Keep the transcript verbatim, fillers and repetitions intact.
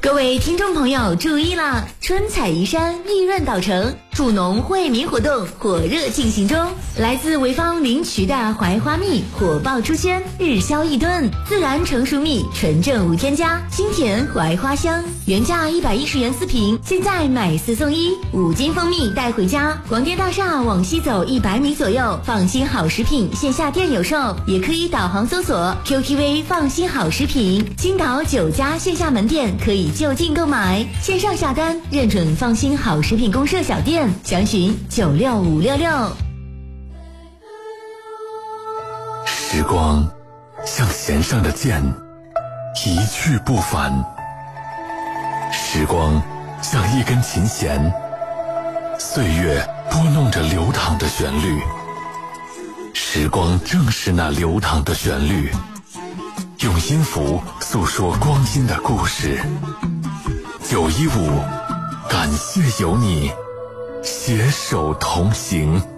各位听众朋友注意了，春采移山，利润岛城助农惠民活动火热进行中。来自潍坊临渠的槐花蜜火爆出鲜，日销一吨，自然成熟蜜，纯正无添加，清甜槐花香，原价一百一十元四瓶，现在买四送一，五斤蜂蜜带回家。广电大厦往西走一百米左右，放心好食品线下店有售，也可以导航搜索 Q T V 放心好食品，青岛九家线下门店可以就近购买，线上下单认准放心好食品公社小店，详询九六五六六。 时光像弦上的箭，一去不返。时光像一根琴弦，岁月拨弄着流淌的旋律。时光正是那流淌的旋律，用音符诉说光阴的故事。九一五，感谢有你携手同行。